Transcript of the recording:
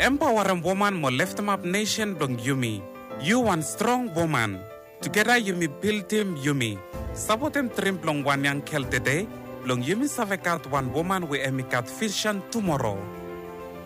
Empowering woman mo lift them up nation blong Yumi. You one strong woman. Together Yumi build team Yumi. Sabotem trim blong one yang kel today. Blong Yumi savekat one woman we emikat vision tomorrow.